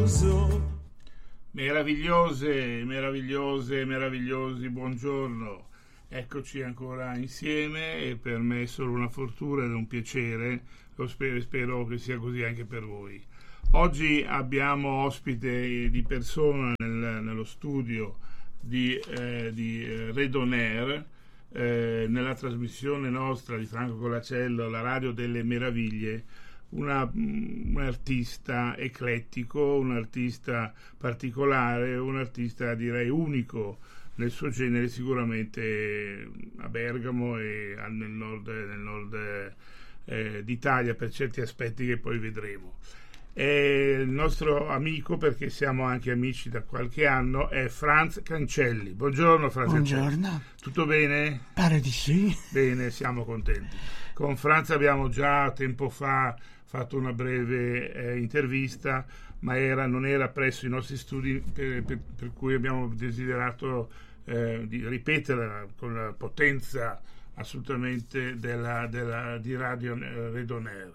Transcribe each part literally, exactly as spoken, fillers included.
Meravigliose, meravigliose, meravigliosi, buongiorno. Eccoci ancora insieme e per me è solo una fortuna ed un piacere, lo spero, spero che sia così anche per voi. Oggi abbiamo ospite di persona nel, nello studio di, eh, di Red On Air, eh, nella trasmissione nostra di Franco Colacello, la radio delle meraviglie, Una, un artista eclettico, un artista particolare, un artista direi unico nel suo genere, sicuramente a Bergamo e nel nord, nel nord eh, d'Italia per certi aspetti che poi vedremo. E il nostro amico, perché siamo anche amici da qualche anno, è Franz Cancelli. Buongiorno Franz. Buongiorno. Cancelli. Tutto bene? Pare di sì. Bene, siamo contenti. Con Franz abbiamo già tempo fa fatto una breve eh, intervista, ma era, non era presso i nostri studi, per, per, per cui abbiamo desiderato eh, di ripeterla con la potenza assolutamente della, della, di Radio Red On Air.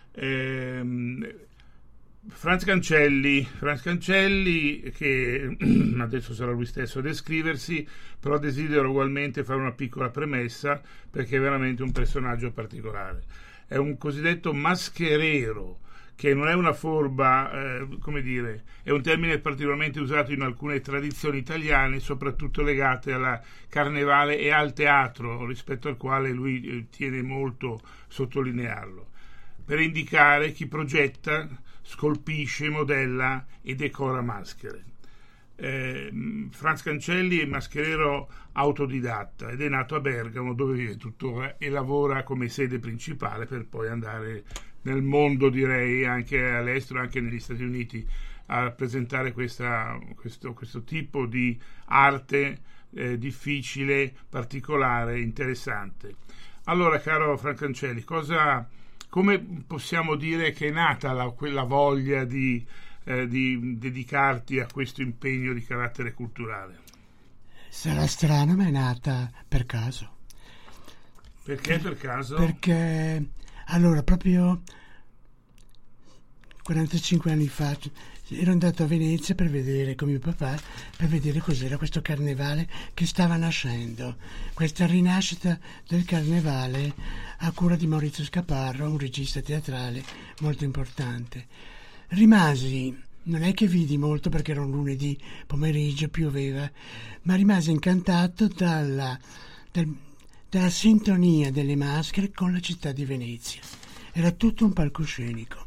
Eh, Franz Cancelli, Franz Cancelli che adesso sarà lui stesso a descriversi, però desidero ugualmente fare una piccola premessa perché è veramente un personaggio particolare. È un cosiddetto mascherero, che non è una forma, eh, come dire, è un termine particolarmente usato in alcune tradizioni italiane, soprattutto legate alla carnevale e al teatro, rispetto al quale lui eh, tiene molto a sottolinearlo, per indicare chi progetta, scolpisce, modella e decora maschere. Eh, Franz Cancelli è mascherero autodidatta ed è nato a Bergamo, dove vive tuttora e lavora come sede principale per poi andare nel mondo, direi anche all'estero, anche negli Stati Uniti, a presentare questa, questo, questo tipo di arte eh, difficile, particolare, interessante. Allora, caro Franz Cancelli, cosa, come possiamo dire che è nata la, quella voglia di Eh, di dedicarti a questo impegno di carattere culturale? Sarà strano, ma è nata per caso. Perché per caso? Perché allora proprio quarantacinque anni fa ero andato a Venezia per vedere con mio papà, per vedere cos'era questo carnevale che stava nascendo, questa rinascita del carnevale a cura di Maurizio Scaparro, un regista teatrale molto importante. Rimasi, non è che vidi molto perché era un lunedì pomeriggio, pioveva, ma rimasi incantato dalla, dal, dalla sintonia delle maschere con la città di Venezia. Era tutto un palcoscenico.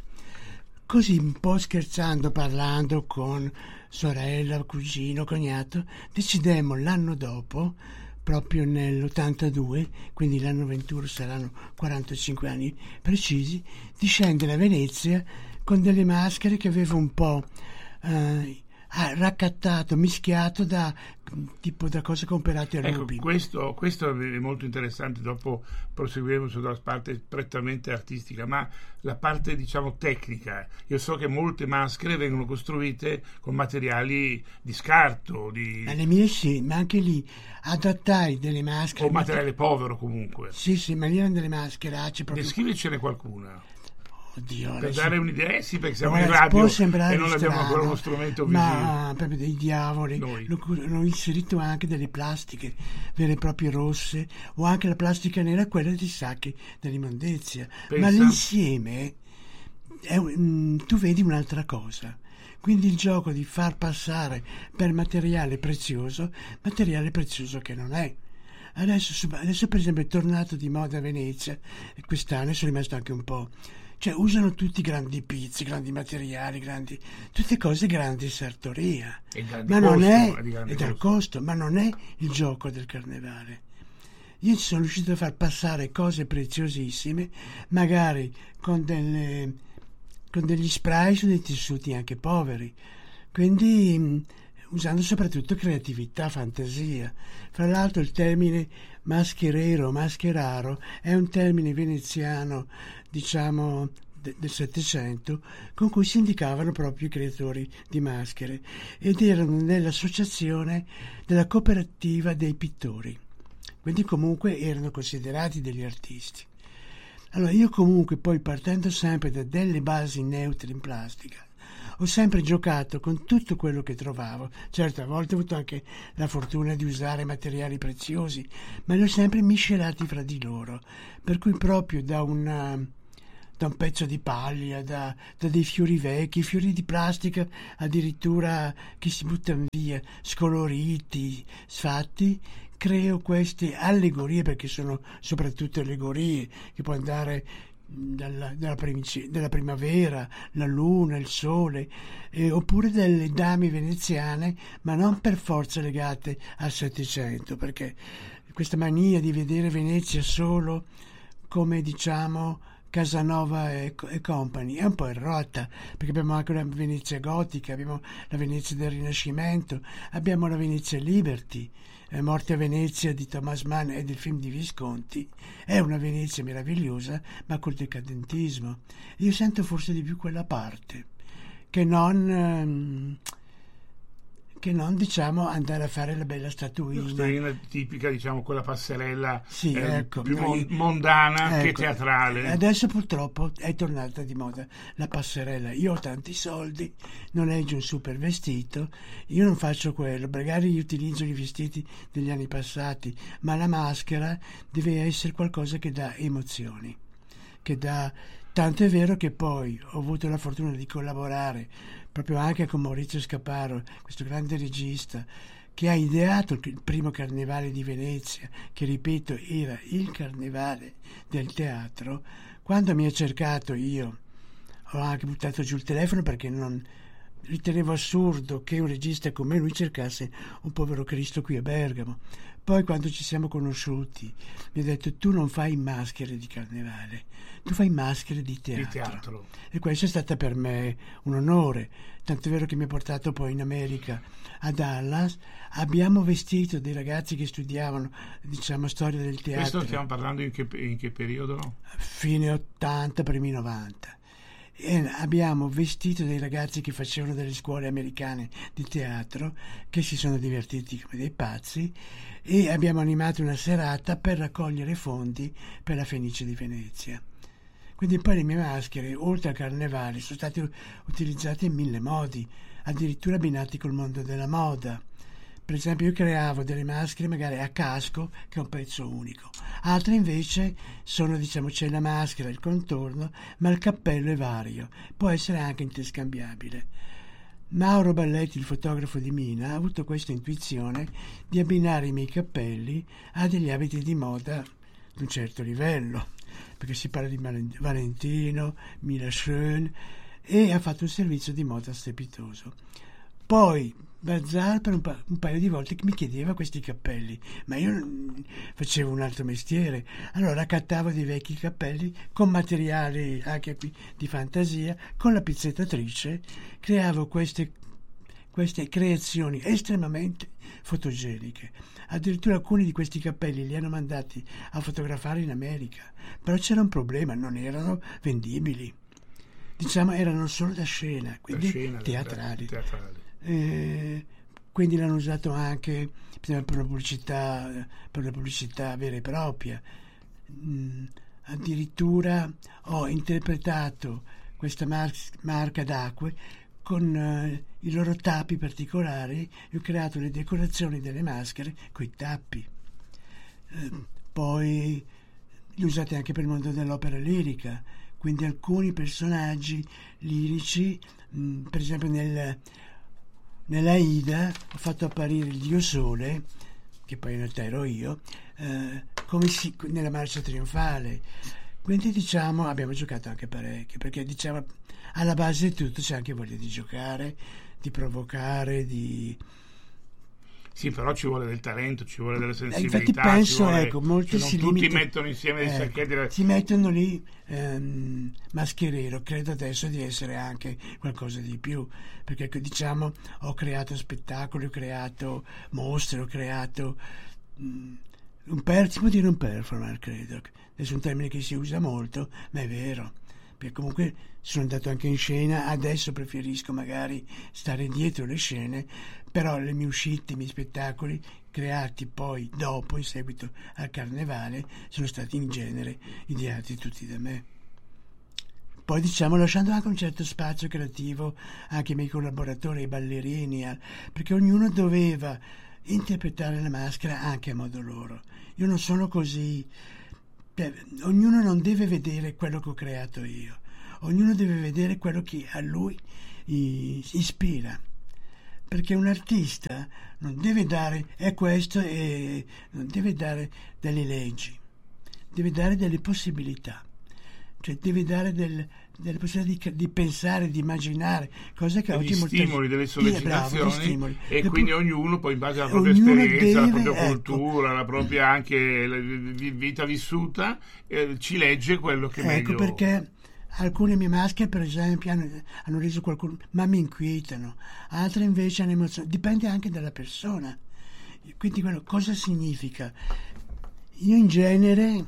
Così, un po' scherzando, parlando con sorella, cugino, cognato, decidemmo l'anno dopo, proprio nell'ottantadue, quindi l'anno venturo saranno quarantacinque anni precisi, di scendere a Venezia con delle maschere che avevo un po' eh, raccattato, mischiato da tipo da cose comprate a Rubi. Ecco, questo, questo è molto interessante, dopo proseguiremo sulla parte prettamente artistica, ma la parte diciamo tecnica. Io so che molte maschere vengono costruite con materiali di scarto, di... Ma le mie sì, ma anche lì adattai delle maschere... O materiale povero comunque. Sì, sì, ma lì erano delle mascheracce proprio... Descrivicene qualcuna. Oddio, per adesso... dare un'idea, eh sì, perché siamo Ora, in radio può sembrare e non abbiamo strano, ancora uno strumento visivo. Ma proprio dei diavoli. L'ho inserito anche delle plastiche vere e proprie rosse, o anche la plastica nera, quella dei sacchi dell'immondizia. Ma l'insieme è, mm, tu vedi un'altra cosa. Quindi il gioco di far passare per materiale prezioso materiale prezioso che non è. Adesso, adesso per esempio è tornato di moda a Venezia e quest'anno sono rimasto anche un po', cioè usano tutti grandi pizzi, grandi materiali, grandi, tutte cose grandi sartoria, ma non è, è dal costo, ma non è il gioco del carnevale. Io sono riuscito a far passare cose preziosissime, magari con delle con degli spray su dei tessuti anche poveri, quindi mh, usando soprattutto creatività, fantasia. Fra l'altro il termine mascherero, mascheraro è un termine veneziano, diciamo, de- del Settecento, con cui si indicavano proprio i creatori di maschere, ed erano nell'associazione della cooperativa dei pittori, quindi comunque erano considerati degli artisti. Allora io comunque poi, partendo sempre da delle basi neutre in plastica, Ho sempre giocato con tutto quello che trovavo. Certo, a volte ho avuto anche la fortuna di usare materiali preziosi, ma li ho sempre miscelati fra di loro. Per cui proprio da una... da un pezzo di paglia, da, da dei fiori vecchi, fiori di plastica addirittura che si buttano via, scoloriti, sfatti, creo queste allegorie, perché sono soprattutto allegorie, che può andare dalla, dalla, primici, dalla primavera, la luna, il sole, eh, oppure delle dame veneziane, ma non per forza legate al Settecento, perché questa mania di vedere Venezia solo come, diciamo, Casanova e, e Company è un po' errata, perché abbiamo anche la Venezia gotica, abbiamo la Venezia del Rinascimento, abbiamo la Venezia Liberty, eh, Morte a Venezia di Thomas Mann e del film di Visconti. È una Venezia meravigliosa, ma col decadentismo. Io sento forse di più quella parte che non... Ehm, che non, diciamo, andare a fare la bella statuina. La statuina tipica, diciamo, quella passerella, sì, eh, ecco, più noi, mondana, ecco, che teatrale. Adesso purtroppo è tornata di moda la passerella. Io ho tanti soldi, non leggo un super vestito, io non faccio quello, magari io utilizzo i vestiti degli anni passati, ma la maschera deve essere qualcosa che dà emozioni, che dà... Tanto è vero che poi ho avuto la fortuna di collaborare proprio anche con Maurizio Scaparo, questo grande regista, che ha ideato il primo Carnevale di Venezia, che ripeto era il carnevale del teatro. Quando mi ha cercato, io ho anche buttato giù il telefono, perché non ritenevo assurdo che un regista come lui cercasse un povero Cristo qui a Bergamo. Poi, quando ci siamo conosciuti, mi ha detto: tu non fai maschere di carnevale, tu fai maschere di teatro. Di teatro. E questo è stato per me un onore, tant'è vero che mi ha portato poi in America, a Dallas. Abbiamo vestito dei ragazzi che studiavano, diciamo, storia del teatro. Questo stiamo parlando in che, in che periodo? Fine ottanta, primi novanta. E abbiamo vestito dei ragazzi che facevano delle scuole americane di teatro, che si sono divertiti come dei pazzi, e abbiamo animato una serata per raccogliere fondi per la Fenice di Venezia. Quindi poi le mie maschere, oltre al carnevale, sono state utilizzate in mille modi, addirittura abbinati col mondo della moda. Per esempio, io creavo delle maschere magari a casco, che è un pezzo unico. Altre invece sono, diciamo, c'è la maschera, il contorno, ma il cappello è vario. Può essere anche interscambiabile. Mauro Balletti, il fotografo di Mina, ha avuto questa intuizione di abbinare i miei cappelli a degli abiti di moda di un certo livello, perché si parla di Valentino, Mila Schön, e ha fatto un servizio di moda strepitoso. Poi Bazar per un, pa- un paio di volte mi chiedeva questi cappelli, ma io non facevo un altro mestiere, allora accattavo dei vecchi cappelli con materiali anche di fantasia, con la pizzettatrice creavo queste, queste creazioni estremamente fotogeniche. Addirittura alcuni di questi cappelli li hanno mandati a fotografare in America, però c'era un problema, non erano vendibili, diciamo, erano solo da scena, quindi da scena, teatrali. teatrali. Eh, quindi l'hanno usato anche per la pubblicità, per la pubblicità vera e propria. Mm, addirittura ho interpretato questa mar- marca d'acque con eh, i loro tappi particolari, e ho creato le decorazioni delle maschere coi tappi. Eh, poi li usate anche per il mondo dell'opera lirica, quindi alcuni personaggi lirici, mh, per esempio nel Nella Aida ho fatto apparire il Dio Sole, che poi in realtà ero io, eh, come si, nella marcia trionfale. Quindi, diciamo, abbiamo giocato anche parecchio, perché, diciamo, alla base di tutto c'è anche voglia di giocare, di provocare, di... Sì, però ci vuole del talento, ci vuole delle sensibilità. Infatti penso, vuole, ecco, molti cioè non si tutti limitano, mettono insieme dei ecco, sacchetti. Si mettono lì ehm, mascherero. Credo adesso di essere anche qualcosa di più, perché, diciamo, ho creato spettacoli, ho creato mostre, ho creato mh, un per, si può dire un performance, credo. Adesso è un termine che si usa molto, ma è vero, perché comunque sono andato anche in scena. Adesso preferisco magari stare dietro le scene, però le mie uscite, i miei spettacoli creati poi dopo, in seguito al carnevale, sono stati in genere ideati tutti da me. poi diciamo lasciando anche un certo spazio creativo anche ai miei collaboratori, ai ballerini, al, perché ognuno doveva interpretare la maschera anche a modo loro. Io non sono così, beh, ognuno non deve vedere quello che ho creato io, ognuno deve vedere quello che a lui ispira, perché un artista non deve dare è questo e non deve dare delle leggi, deve dare delle possibilità, cioè deve dare del, delle possibilità di, di pensare, di immaginare, cose che degli oggi stimoli, molte, delle sollecitazioni, bravo, stimoli. e, e quindi po- ognuno poi in base alla propria esperienza, deve, la propria cultura, ecco, la propria anche la vita vissuta, eh, ci legge quello che ecco meglio. Ecco perché alcune mie maschere, per esempio, hanno, hanno reso qualcuno, ma mi inquietano, altre invece hanno emozione, dipende anche dalla persona. Quindi quello, cosa significa? Io in genere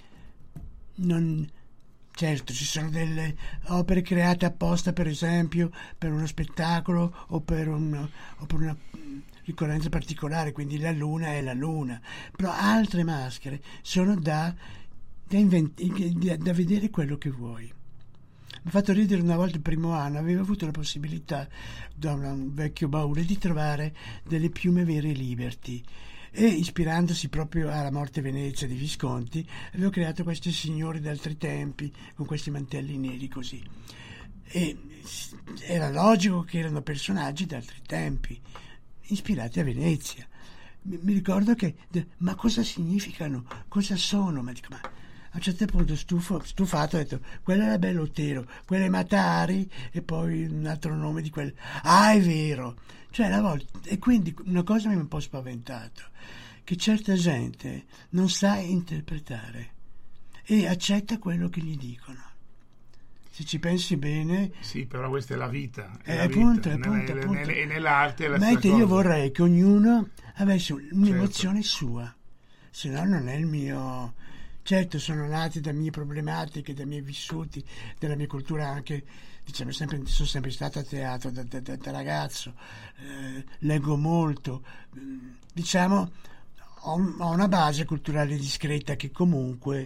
non... Certo, ci sono delle opere create apposta, per esempio, per uno spettacolo o per, un, o per una ricorrenza particolare, quindi la luna è la luna. Però altre maschere sono da, da, invent- da, da vedere quello che vuoi. Mi ha fatto ridere una volta il primo anno, avevo avuto la possibilità da un vecchio baule di trovare delle piume vere Liberty. E ispirandosi proprio alla Morte Venezia di Visconti, avevo creato questi signori d'altri tempi con questi mantelli neri così, e era logico che erano personaggi d'altri tempi ispirati a Venezia. Mi, mi ricordo che ma cosa significano, cosa sono, ma dico, ma a un certo punto stufo, stufato ho detto quella era Bellotero, quella è Matari e poi un altro nome di quella, ah è vero, cioè la volta, e quindi una cosa mi ha un po' spaventato, che certa gente non sa interpretare e accetta quello che gli dicono. Se ci pensi bene, sì, però questa è la vita, è eh, la appunto, vita. Appunto, Nelle, appunto. Nelle, e nell'arte è la Mentre stessa io cosa. vorrei che ognuno avesse un'emozione, certo, sua, se no non è il mio. Certo, sono nati da mie problematiche, da miei vissuti, dalla mia cultura anche, diciamo, sempre, sono sempre stato a teatro da, da, da ragazzo, eh, leggo molto, diciamo, ho, ho una base culturale discreta che comunque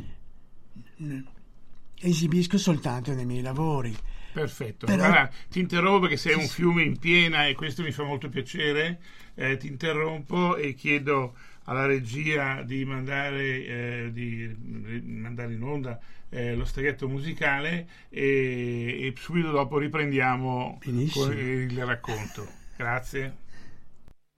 esibisco soltanto nei miei lavori. Perfetto, Però, allora ti interrompo perché sei sì, un fiume in piena e questo mi fa molto piacere, eh, ti interrompo e chiedo alla regia di mandare, eh, di mandare in onda eh, lo staghetto musicale e, e subito dopo riprendiamo con il racconto. Grazie.